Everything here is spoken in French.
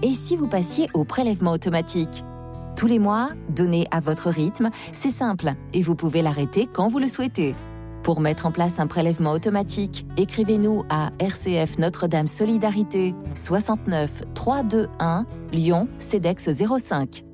Et si vous passiez au prélèvement automatique ? Tous les mois, donnez à votre rythme, c'est simple et vous pouvez l'arrêter quand vous le souhaitez. Pour mettre en place un prélèvement automatique, écrivez-nous à RCF Notre-Dame Solidarité 69 321 Lyon CEDEX 05.